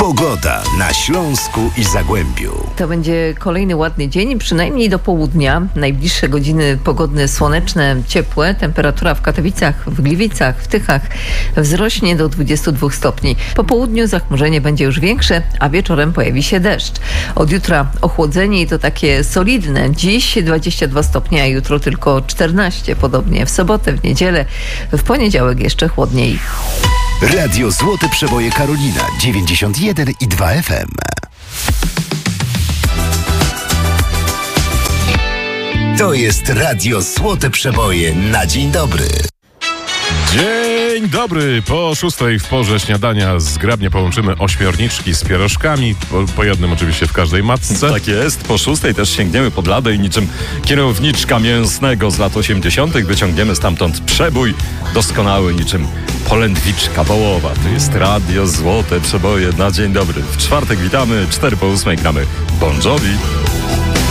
Pogoda na Śląsku i Zagłębiu. To będzie kolejny ładny dzień, przynajmniej do południa. Najbliższe godziny pogodne, słoneczne, ciepłe. Temperatura w Katowicach, w Gliwicach, w Tychach wzrośnie do 22 stopni. Po południu zachmurzenie będzie już większe, a wieczorem pojawi się deszcz. Od jutra ochłodzenie i to takie solidne. Dziś 22 stopnie, a jutro tylko 14. Podobnie w sobotę, w niedzielę, w poniedziałek jeszcze chłodniej. Radio Złote Przeboje Karolina 91,2 FM. To jest Radio Złote Przeboje na dzień dobry. Dzień dobry, po 6:00 w porze śniadania zgrabnie połączymy ośmiorniczki z pierożkami, po jednym oczywiście w każdej matce. Tak jest, po 6:00 też sięgniemy pod ladę i niczym kierowniczka mięsnego z lat 80. wyciągniemy stamtąd przebój doskonały niczym polędwiczka wołowa. To jest Radio Złote Przeboje na dzień dobry. W czwartek witamy, 7:45 gramy Bon Jovi.